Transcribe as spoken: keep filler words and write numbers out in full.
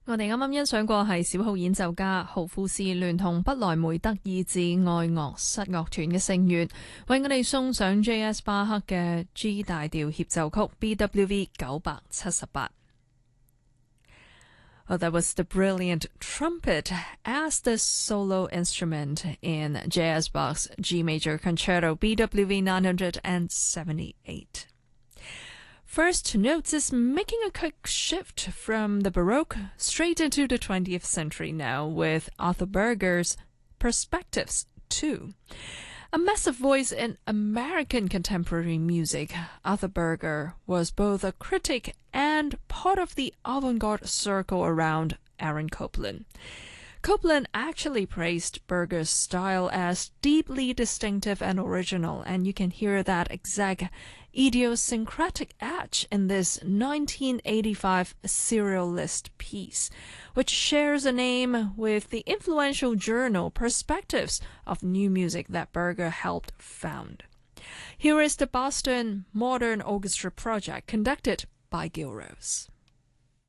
我哋啱啱欣賞過係小號演奏家豪富士聯同不萊梅德意志愛樂室樂團嘅成員，為我哋送上 J S 巴克嘅 G 大調協奏曲 B W V 九百七十八。Well, that was the brilliant trumpet as the solo instrument in J S Bach's G major concerto B W V nine hundred seventy-eight. First Notes is making a quick shift from the Baroque straight into the twentieth century now with Arthur Berger's Perspectives two. A massive voice in American contemporary music, Arthur Berger was both a critic and part of the avant-garde circle around Aaron Copland. Copland actually praised Berger's style as deeply distinctive and original, and you can hear that exact idiosyncratic edge in this nineteen eighty-five serial list piece, which shares a name with the influential journal Perspectives of New Music that Berger helped found. Here is the Boston Modern Orchestra Project conducted by Gil Rose.